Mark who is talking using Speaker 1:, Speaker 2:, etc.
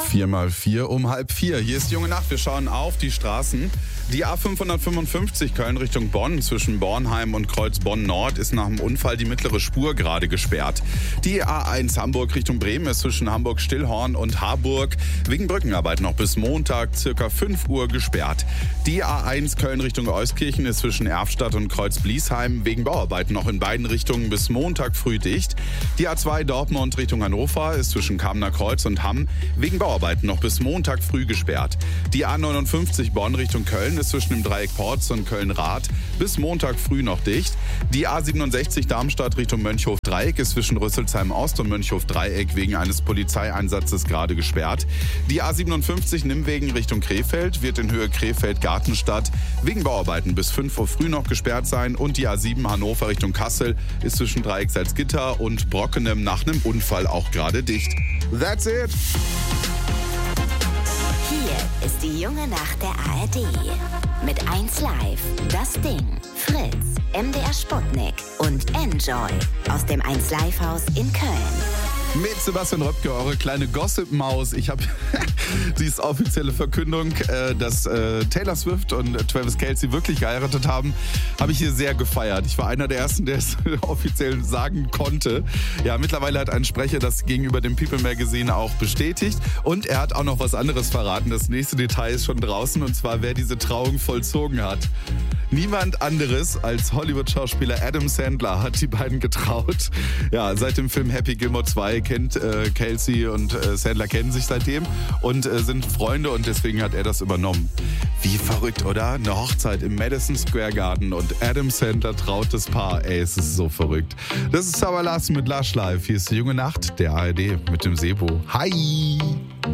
Speaker 1: 4x4 um 3:30. Hier ist Junge Nacht. Wir schauen auf die Straßen. Die A555 Köln Richtung Bonn zwischen Bornheim und Kreuz Bonn-Nord ist nach dem Unfall die mittlere Spur gerade gesperrt. Die A1 Hamburg Richtung Bremen ist zwischen Hamburg-Stillhorn und Harburg wegen Brückenarbeit noch bis Montag circa 5 Uhr gesperrt. Die A1 Köln Richtung Euskirchen ist zwischen Erfstadt und Kreuz Bliesheim wegen Bauarbeiten noch in beiden Richtungen bis Montag früh dicht. Die A2 Dortmund Richtung Hannover ist zwischen Kamener Kreuz und Hamm wegen Bauarbeiten noch bis Montag früh gesperrt. Die A59 Bonn Richtung Köln ist zwischen dem Dreieck Porz und Köln-Rath bis Montag früh noch dicht. Die A67 Darmstadt Richtung Mönchhof-Dreieck ist zwischen Rüsselsheim-Ost und Mönchhof-Dreieck wegen eines Polizeieinsatzes gerade gesperrt. Die A57 Nimwegen Richtung Krefeld wird in Höhe Krefeld-Gartenstadt wegen Bauarbeiten bis 5 Uhr früh noch gesperrt sein. Und die A7 Hannover Richtung Kassel ist zwischen Dreieck Salzgitter und Brockenem nach einem Unfall auch gerade dicht. That's it!
Speaker 2: Hier ist die junge Nacht der ARD. Mit 1 Live, Das Ding, Fritz, MDR Sputnik und Enjoy aus dem 1 Live Haus in Köln.
Speaker 1: Mit Sebastian Röpke, eure kleine Gossip-Maus. Ich habe die offizielle Verkündung, dass Taylor Swift und Travis Kelce wirklich geheiratet haben, habe ich hier sehr gefeiert. Ich war einer der Ersten, der es offiziell sagen konnte. Ja, mittlerweile hat ein Sprecher das gegenüber dem People Magazine auch bestätigt. Und er hat auch noch was anderes verraten. Das nächste Detail ist schon draußen, und zwar, wer diese Trauung vollzogen hat. Niemand anderes als Hollywood-Schauspieler Adam Sandler hat die beiden getraut. Ja, seit dem Film Happy Gilmore 2 kennt Kelce und Sandler kennen sich seitdem und sind Freunde, und deswegen hat er das übernommen. Wie verrückt, oder? Eine Hochzeit im Madison Square Garden und Adam Sandler traut das Paar. Ey, es ist so verrückt. Das ist Sava Larsen mit Lush Live. Hier ist die junge Nacht der ARD mit dem Sebo. Hi!